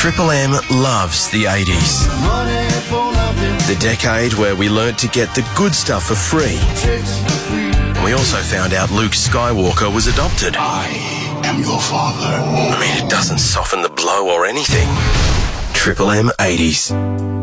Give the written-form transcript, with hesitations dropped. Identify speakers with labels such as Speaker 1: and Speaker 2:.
Speaker 1: Triple M loves the 80s. The decade where we learnt to get the good stuff for free. We also found out Luke Skywalker was adopted.
Speaker 2: I am your father.
Speaker 1: I mean, it doesn't soften the blow or anything. Triple M 80s.